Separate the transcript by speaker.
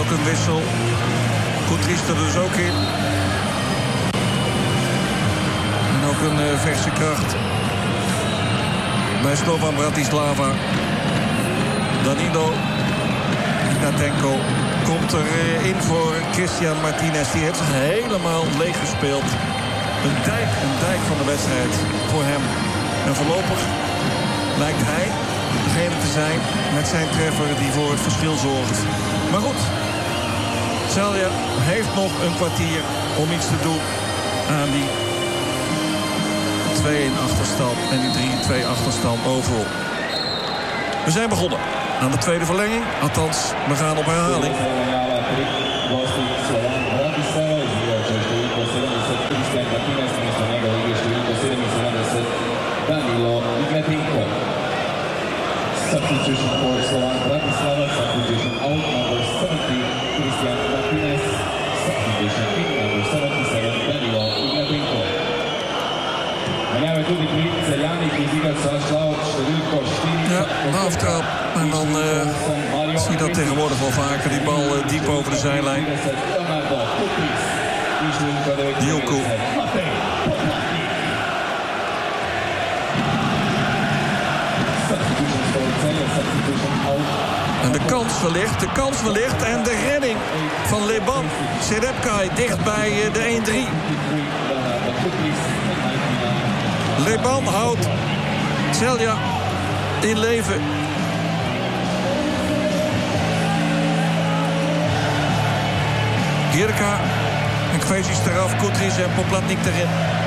Speaker 1: Ook een wissel. Koetries er dus ook in. En ook een verse kracht bij Slovan Bratislava. Danilo Ignatenko komt erin voor Christian Martinez. Die heeft zich helemaal leeg gespeeld. Een dijk van de wedstrijd voor hem. En voorlopig lijkt hij degene te zijn met zijn treffer die voor het verschil zorgt. Maar goed, Celje heeft nog een kwartier om iets te doen aan die 2-1 achterstand en die 3-2 achterstand overal. We zijn begonnen aan de tweede verlenging. Althans, we gaan op herhaling. Substitution for Slovan Bratislava, substitution out, number 70, Christian Martinez, substitution in, number 77, Danilo Ignatenko. Menjave tudi pri Celjanih iz igraca šla od številko 4. Ja, de aftrap. En dan zie je dat tegenwoordig wel vaker. Die bal diep over de zijlijn. Dioku. En de kans wellicht. En de redding van Leban. Sedepkai dicht bij de 1-3. Leban houdt Celja in leven. Girka en Kvesic eraf, Koetries en Poplatnik erin.